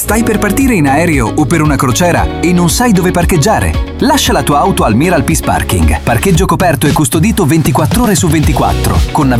Stai per partire in aereo o per una crociera e non sai dove parcheggiare? Lascia la tua auto al Miral Peace Parking. Parcheggio coperto e custodito 24 ore su 24, con